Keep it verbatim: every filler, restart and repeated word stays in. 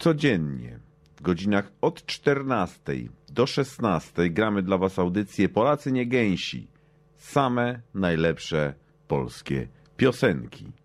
Codziennie w godzinach od czternastej do szesnastej gramy dla Was audycję Polacy nie gęsi. Same najlepsze polskie piosenki.